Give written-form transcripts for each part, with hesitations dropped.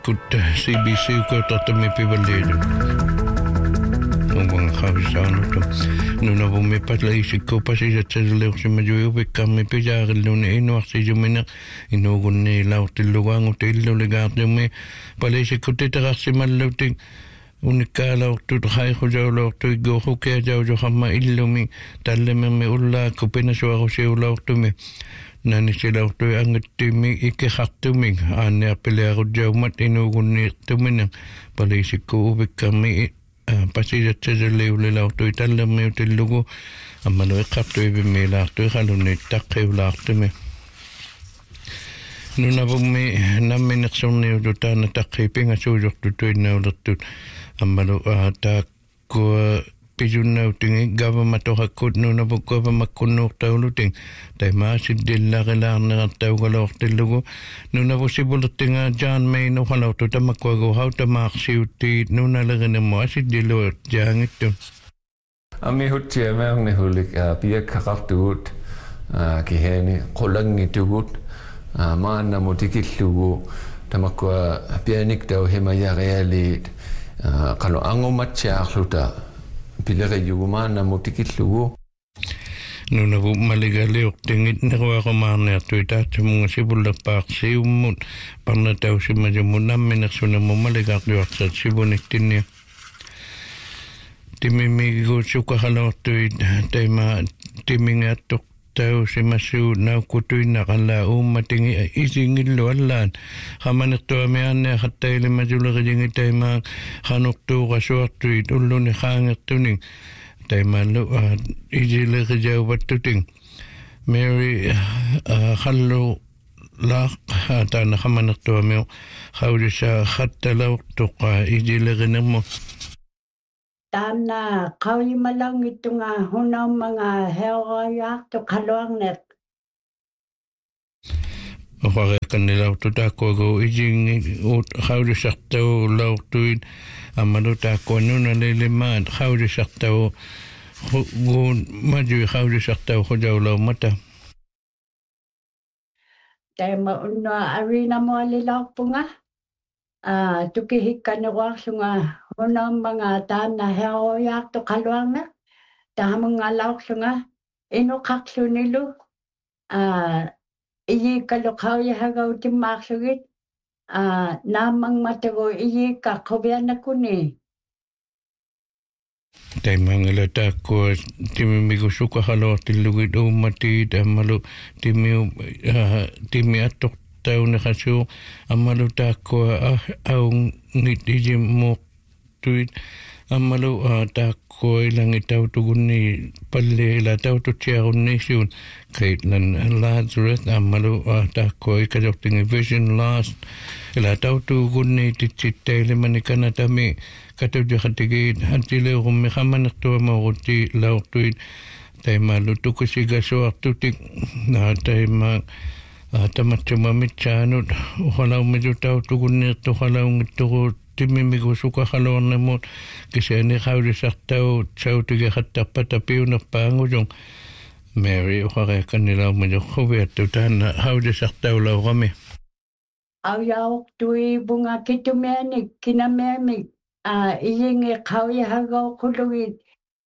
kut CBC ko tatami pivalero. Nung khawisano to. Nuna bu me patla isiko pasi jatsele si majuyo bekam me pijaril nuna ino aksi jumena ino gunne lautillugang utillu legarde me palesi kutitaraksi malluting unikala tu khai khujawlo tu go huke jawjo khamma illumi talleme me ulla kupena suaru seula tu me nani sila tu angatti mi ikke khattumi ane apelearu jawmat ino gunne tumena palesi ko bekam me pasi jatsele ulela tu talleme utillugo amano ikhattu be la tu khaluni takkewla tu me nuna bumme namme naksonni udutana takkipinga sujuktu tuina ulattu amalo ta ko pijunna utingi government hakut nuna bu government kunno tauluting tai ma sidilla gelarna tawgalo tillugo nuna bu sibulutinga jan me no halo to tamakko go hauta maksiuti nuna legene mo sidillo jangittu ami hutti amerne hulik bia karatut ki heni qolangi tugut maana mutikillugu tamakko pianik taw hemaya realit kalau ango matchakhluta pilere yugumana mutikillugu nuna bu maligale oktingit nerwa romane tuita tumunga sibulla paksi umut parna taw simajumunam menaksuna mumaligatlu aksat sibuniktinia timimi go suka halotuit tema timinga tok tau simasu na kutuina kala matingi isingillo allan khamanetto meanne khattaile majulga jingi taima khanuktu gasuartuit ulluni khangertuning taima lu ijile gajawattuting Mary khallu la tana khamanetto me khawlisa khattalaw tuqa ijile gnemo Tana kawi malang ito nga hunang mga heroya to kalawang net. Okare kanila to tako go ijing khawri sakto law tuid amalo tako nuna leleman khawri sakto go maju khawri sakto khojaw law mata. Tema una arena mo alilaw po nga. Tukihikan na sunga unang mga tana heroyak to kalwang na tamang ngalaw sunga inokakso nilo iyi kalokhaw yahagaw timaksugit namang matago iyi kakobyan na kuni taimang ilata ko timimigo suka halo tilugid mati damalo timi atok tau na kaso amalo tako ang nitijim mo tuit amalo tako ilang itaw tugun ni palle ila tau to tiyaron nation kahit nan Lazarus amalo tako ikadokting vision last ila tau tugun ni titsitay liman ikanatami kataw diya katigid hantile rumikaman akto maruti lau tuit tayo maluto ko si gaso aktutik na tayo tamatuma mitsanut ukalaw medyo tao tugun nito ukalaw ngito timimigo suka kalawang namot kasi ani kawlisak tao tsaw tiga katapatapiw na pango yung Mary ukare kanila medyo kuwet tutan na kawlisak tao law kami Awyawak tuwi bunga kitumenik kinamemik iyingi kawyahagaw kulungit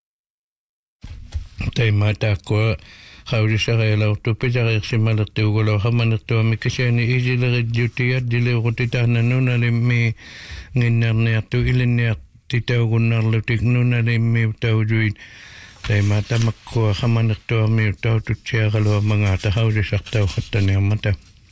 tayo mata ko Kawrisarela to pejarik si malatu golo hamanatu mi kisani ijile jutiat dile rotitana nuna le mi nginarne tu ilene titau gunar lutik nuna le mi tau juit tay mata makko hamanatu mi tau tu chiagalo mga ta hawrisak tau khatane mata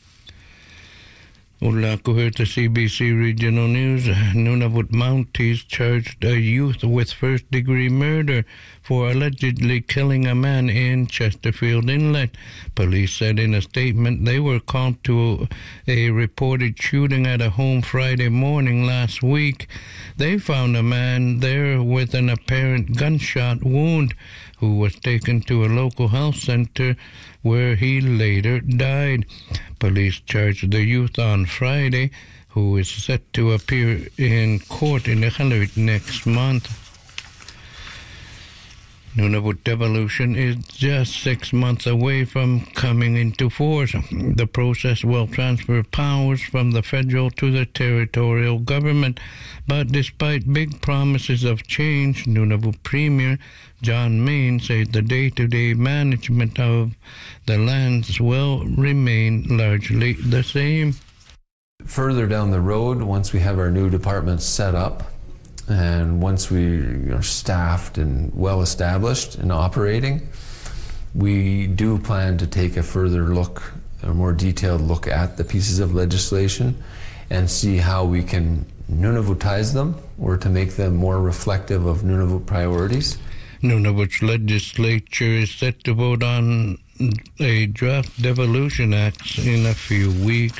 Ulla Kuheta CBC Regional News, Nunavut Mounties charged a youth with first-degree murder for allegedly killing a man in Chesterfield Inlet. Police said in a statement they were called to a reported shooting at a home Friday morning last week. They found a man there with an apparent gunshot wound who was taken to a local health center where he later died. Police charged the youth on Friday, who is set to appear in court in Iqaluit next month. Nunavut devolution is just 6 months away from coming into force. The process will transfer powers from the federal to the territorial government. But despite big promises of change, Nunavut Premier John Main said the day-to-day management of the lands will remain largely the same. Further down the road, once we have our new departments set up, and once we are staffed and well established and operating, we do plan to take a further look, a more detailed look at the pieces of legislation and see how we can Nunavutize them or to make them more reflective of Nunavut priorities. Nunavut's legislature is set to vote on a draft devolution act in a few weeks.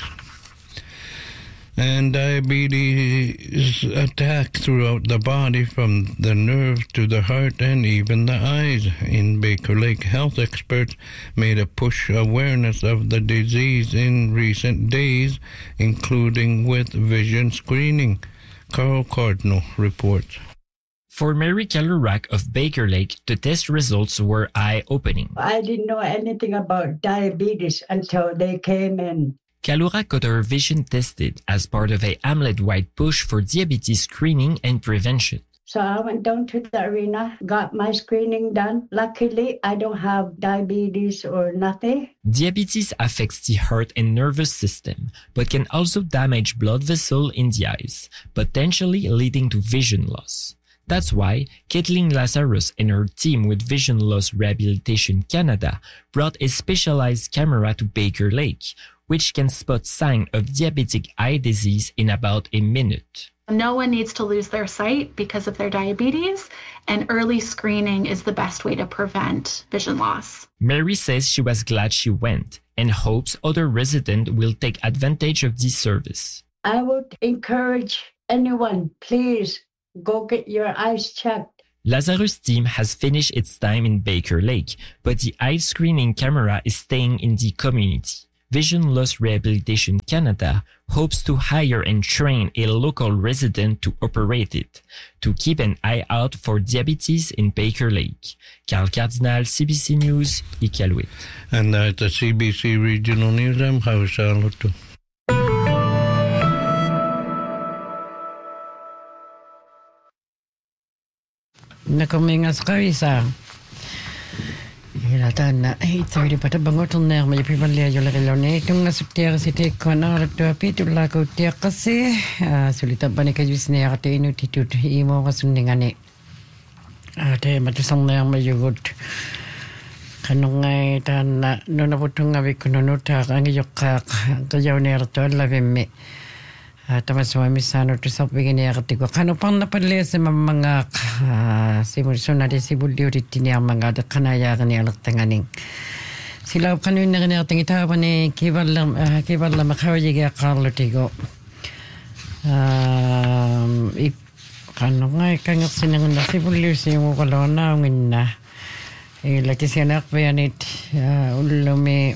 And diabetes attacks throughout the body from the nerves to the heart and even the eyes. In Baker Lake, health experts made a push awareness of the disease in recent days, including with vision screening. Carl Cardinal reports. For Mary Kalurak of Baker Lake, the test results were eye-opening. I didn't know anything about diabetes until they came in. Kalurak got her vision tested as part of a Hamlet-wide push for diabetes screening and prevention. So I went down to the arena, got my screening done. Luckily, I don't have diabetes or nothing. Diabetes affects the heart and nervous system, but can also damage blood vessels in the eyes, potentially leading to vision loss. That's why Kathleen Lazarus and her team with Vision Loss Rehabilitation Canada brought a specialized camera to Baker Lake, which can spot signs of diabetic eye disease in about a minute. No one needs to lose their sight because of their diabetes, and early screening is the best way to prevent vision loss. Mary says she was glad she went and hopes other residents will take advantage of this service. I would encourage anyone, please go get your eyes checked. Lazarus' team has finished its time in Baker Lake, but the eye screening camera is staying in the community. Vision Loss Rehabilitation Canada hopes to hire and train a local resident to operate it, to keep an eye out for diabetes in Baker Lake. Carl Cardinal, CBC News, Iqaluit. And at the CBC Regional News, I'm House Aluto. Nakumingas kawisa. Hilatan na 8:30 pata bangotul na may pipalia yo lagilone kung nasuktiya si te kono to pitula ko tiya kasi sulita bani ka jus ne ate inu titut imo kasundingane ate matusang na may yugot kanungay tan na no naputung abi kuno ta ang yokka kayaw ne rato lavemme tamaswami sano to sa bigini ate ko kano pang napadle sa mga simulsyon na sibulyo ritini ang mga kanaya kani alaktanganing sila kanuin na kani itapan ni kibalam makawajiga Carlo Tigo kano nga kangat sinang na sibulyo siya kalona ngin na laki siya nakbayanit ulumi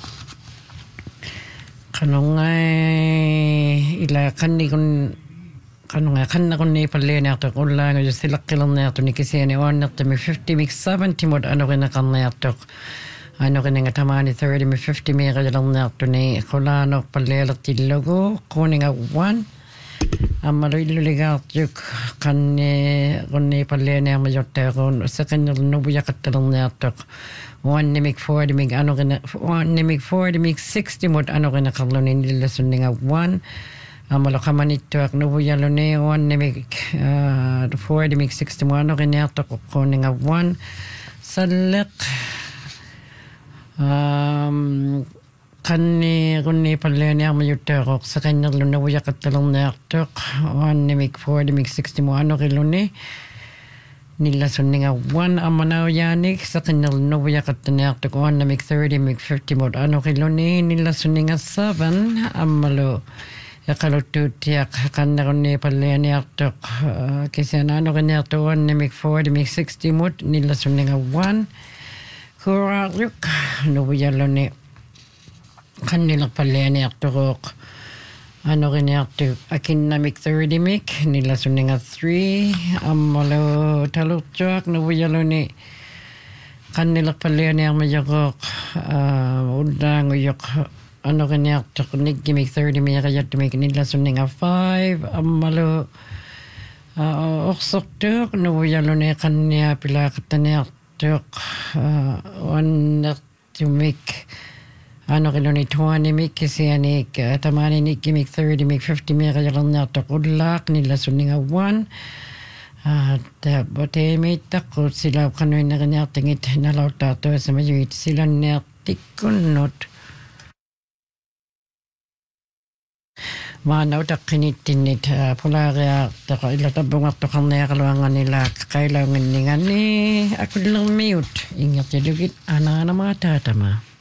kano nga ila kani kun kanunga kanna kunni pallene ato ulla ngo silakkilan ne ato nikisiani on ato mi 50 mi 70 mod ano kena kanna ato ano kena tamani 30 mi 50 mi galan ne ato ni kulano pallela tillogo koninga 1 amalo illiga juk kanne kunni pallene ma jotte kon second no buya katalan ne ato 1 nimik 40 mig ano kena 1 nimik 40 mig 60 mod ano kena kalonin lilasundinga 1 amalo kamanito ak nubuyalo ne 1 nimik 40 mig 60 mo ano kena to koninga 1 salak kanni kunni pallene am yutero sa kanya luno buya katalan ne to 1 nimik 40 mig 60 mo ano kilone nila sunninga 1 amanaw yanik sa kanal no buya katanak to 1 na mig 30 mig 50 mod ano kilone nila sunninga 7 amalo yakalo tutiak kanna kunni pallene to kisana ano kanya to 1 na mig 40 mig 60 mod nila sunninga 1 kurayuk no buya lone kanila pallene to ano kinakto akinamik 30 mik nila suninga 3 amalo talutjak no buyalo ni kannilak pallianiarma yaqoq ullaanguyuq anoriartoq niggimik 30 miaqajattumik nillasunninga 5 ammalu orsortuq nuujaluni qannia pilaaqattaniartuq uannertumik anoriluni 20 mik kisianik tamani niggimik 30 mik 50 miaqajalerniartoq ullaaq nillasunninga 1 Boteemiittaqqut sila qanuinneriniartingit nalautaartuasamajuit silanniartikkunnut maanautaqqinittinnit pulaariaartaqa illatabbungartoqarniaqaluanganilaaq qailaunginninganni akullermiut ingertilugit anaanamaataatama